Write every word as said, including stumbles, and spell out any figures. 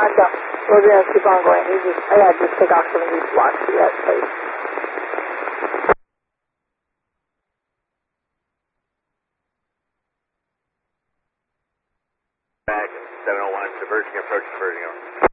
Honda. We're going to keep on going. You just, I gotta just take off some of these blocks. Yes, please. Back, seven oh one, diverging, approach, diverging.